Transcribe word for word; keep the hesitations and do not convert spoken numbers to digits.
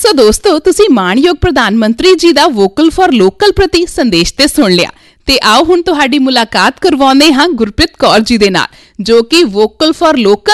ਸੋ ਦੋਸਤੋ, ਤੁਸੀਂ ਮਾਣਯੋਗ ਪ੍ਰਧਾਨ ਮੰਤਰੀ ਜੀ ਦਾ ਵੋਕਲ ਫॉर ਲੋਕਲ ਪ੍ਰਤੀ ਸੰਦੇਸ਼ ਤੇ ਸੁਣ ਲਿਆ ਤੇ ਆਓ ਹੁਣ ਤੁਹਾਡੀ ਮੁਲਾਕਾਤ ਕਰਵਾਉਂਦੇ ਹਾਂ ਗੁਰਪ੍ਰੀਤ ਕੌਰ ਜੀ ਦੇ ਨਾਲ, ਜੋ ਕਿ ਵੋਕਲ ਫॉर ਲੋਕਲ